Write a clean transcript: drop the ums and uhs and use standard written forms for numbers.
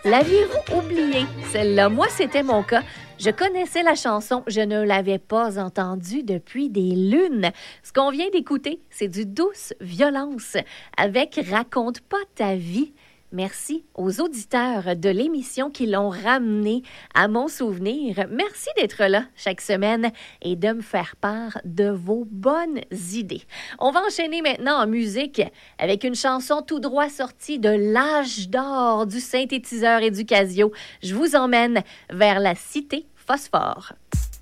L'aviez-vous oublié? Celle-là, moi, c'était mon cas. Je connaissais la chanson, je ne l'avais pas entendue depuis des lunes. Ce qu'on vient d'écouter, c'est du Douce Violence avec Raconte pas ta vie. Merci aux auditeurs de l'émission qui l'ont ramené à mon souvenir. Merci d'être là chaque semaine et de me faire part de vos bonnes idées. On va enchaîner maintenant en musique avec une chanson tout droit sortie de l'âge d'or du synthétiseur et du Casio. Je vous emmène vers la cité phosphore.